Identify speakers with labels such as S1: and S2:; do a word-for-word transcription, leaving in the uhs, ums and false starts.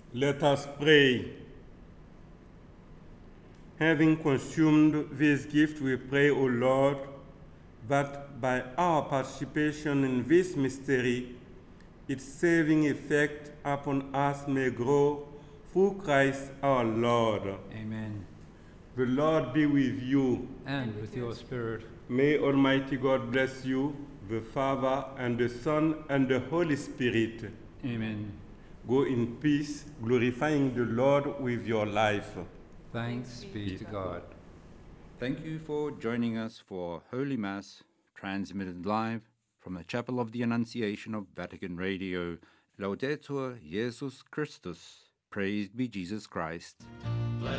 S1: Let us pray. Having consumed this gift, we pray, O Lord, that by our participation in this mystery, its saving effect upon us may grow through Christ our Lord.
S2: Amen.
S1: The Lord be with you.
S2: And with your spirit.
S1: May Almighty God bless you, the Father, and the Son, and the Holy Spirit.
S2: Amen.
S1: Go in peace, glorifying the Lord with your life.
S2: Thanks be to God.
S3: Thank you for joining us for Holy Mass, transmitted live from the Chapel of the Annunciation of Vatican Radio. Laudetur Jesus Christus. Praised be Jesus Christ.